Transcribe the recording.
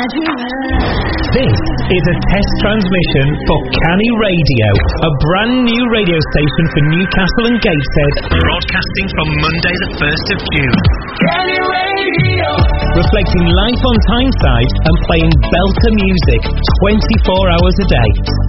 This is a test transmission for Canny Radio, a brand new radio station for Newcastle and Gateshead, broadcasting from Monday the 1st of June. Canny Radio! Reflecting life on Tyneside and playing belter music 24 hours a day.